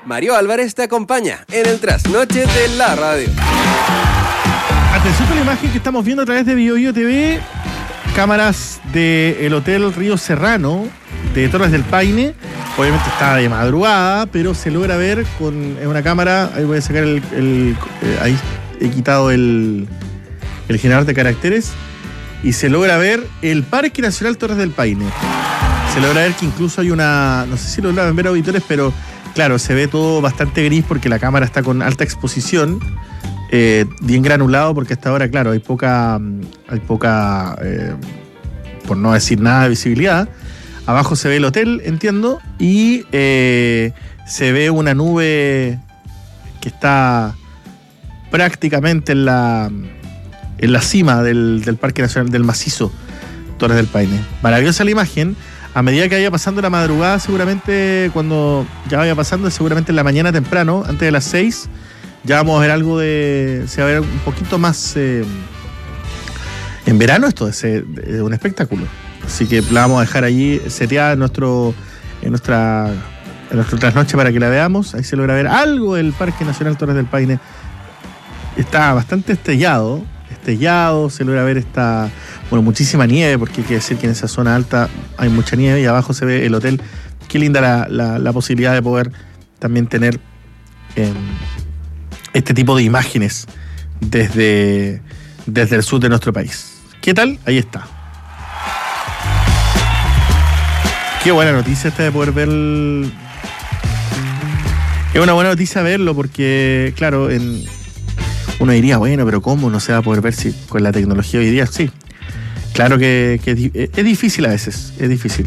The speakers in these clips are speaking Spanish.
Mario Álvarez te acompaña en el trasnoche de la radio. Atención con la imagen que estamos viendo a través de BioBio TV. Cámaras del Hotel Río Serrano de Torres del Paine. Obviamente está de madrugada, pero se logra ver con una cámara. Ahí voy a sacar ahí he quitado el generador de caracteres. Y se logra ver el Parque Nacional Torres del Paine. Se logra ver que incluso hay una... No sé si lo logran ver auditores, pero claro, se ve todo bastante gris porque la cámara está con alta exposición. Bien granulado porque hasta ahora, claro, hay poca por no decir nada de visibilidad. Abajo se ve el hotel, entiendo, y se ve una nube que está prácticamente en la cima del Parque Nacional del Macizo Torres del Paine. Maravillosa la imagen. A medida que vaya pasando la madrugada, seguramente cuando ya vaya pasando, seguramente en la mañana temprano, antes de las 6, ya vamos a ver algo se va a ver un poquito más en verano. Esto es un espectáculo. Así que la vamos a dejar allí seteada en nuestro trasnoche para que la veamos. Ahí se logra ver algo del Parque Nacional Torres del Paine. Está bastante estrellado, se logra ver muchísima nieve, porque hay que decir que en esa zona alta hay mucha nieve y abajo se ve el hotel. Qué linda la posibilidad de poder también tener este tipo de imágenes desde el sur de nuestro país. ¿Qué tal? Ahí está. Qué buena noticia esta de poder ver. Es una buena noticia verlo porque, claro, uno diría, bueno, pero ¿cómo no se va a poder ver si con la tecnología hoy día? Sí, claro que es difícil a veces, es difícil.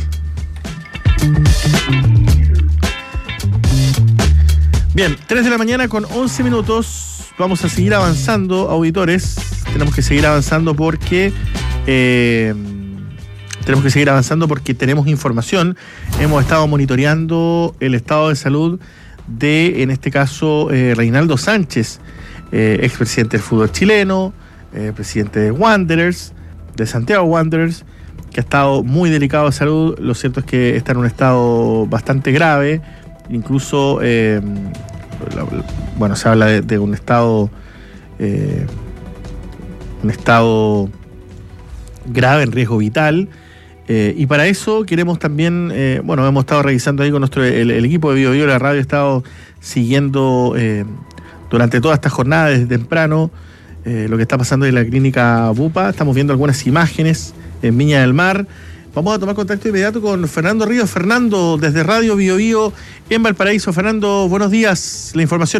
Bien, 3 de la mañana con 11 minutos. Vamos a seguir avanzando, auditores. Tenemos que seguir avanzando porque tenemos información. Hemos estado monitoreando el estado de salud de, en este caso, Reinaldo Sánchez, expresidente del fútbol chileno, presidente de Wanderers, de Santiago Wanderers, que ha estado muy delicado de salud. Lo cierto es que está en un estado bastante grave. Incluso, se habla de un estado grave, en riesgo vital. Y para eso queremos también, hemos estado revisando ahí con el equipo de BioBio, la radio ha estado siguiendo durante toda esta jornada desde temprano lo que está pasando en la clínica Bupa. Estamos viendo algunas imágenes en Viña del Mar. Vamos a tomar contacto inmediato con Fernando Ríos. Fernando, desde Radio BioBio en Valparaíso. Fernando, buenos días. La información.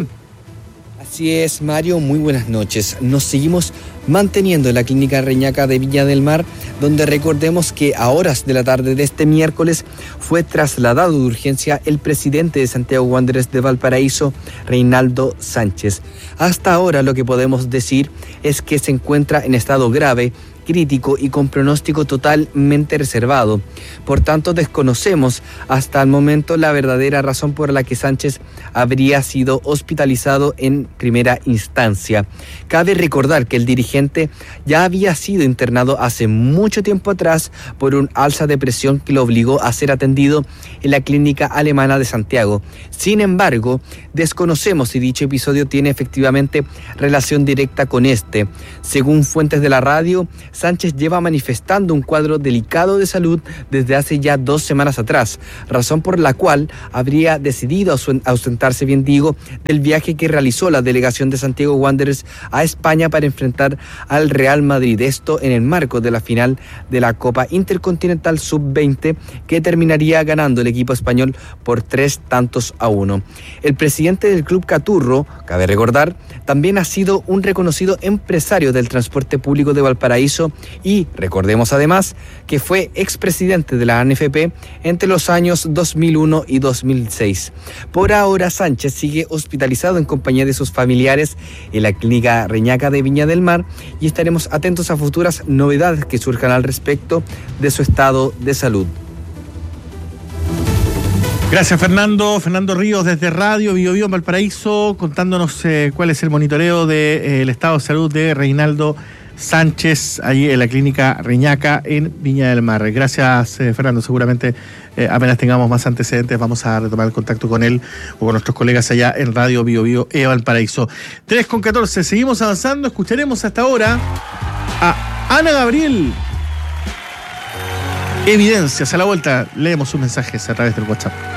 Así es, Mario, muy buenas noches. Nos seguimos manteniendo en la clínica Reñaca de Viña del Mar, donde recordemos que a horas de la tarde de este miércoles fue trasladado de urgencia el presidente de Santiago Wanderers de Valparaíso, Reinaldo Sánchez. Hasta ahora lo que podemos decir es que se encuentra en estado grave, crítico y con pronóstico totalmente reservado. Por tanto, desconocemos hasta el momento la verdadera razón por la que Sánchez habría sido hospitalizado en primera instancia. Cabe recordar que el dirigente ya había sido internado hace mucho tiempo atrás por un alza de presión que lo obligó a ser atendido en la clínica alemana de Santiago. Sin embargo, desconocemos si dicho episodio tiene efectivamente relación directa con este. Según fuentes de la radio, Sánchez lleva manifestando un cuadro delicado de salud desde hace ya 2 semanas atrás, razón por la cual habría decidido ausentarse, bien digo, del viaje que realizó la delegación de Santiago Wanderers a España para enfrentar al Real Madrid. Esto en el marco de la final de la Copa Intercontinental Sub-20, que terminaría ganando el equipo español por 3-1. El presidente del Club Caturro, cabe recordar, también ha sido un reconocido empresario del transporte público de Valparaíso y recordemos además que fue expresidente de la ANFP entre los años 2001 y 2006. Por ahora, Sánchez sigue hospitalizado en compañía de sus familiares en la clínica Reñaca de Viña del Mar y estaremos atentos a futuras novedades que surjan al respecto de su estado de salud. Gracias, Fernando. Fernando Ríos desde Radio BioBio en Valparaíso, contándonos cuál es el monitoreo del estado de salud de Reinaldo Sánchez, allí en la clínica Reñaca en Viña del Mar. Gracias, Fernando. Seguramente apenas tengamos más antecedentes vamos a retomar el contacto con él o con nuestros colegas allá en Radio Bio Bio Valparaíso. 3:14, seguimos avanzando. Escucharemos hasta ahora a Ana Gabriel. Evidencias. A la vuelta leemos sus mensajes a través del WhatsApp.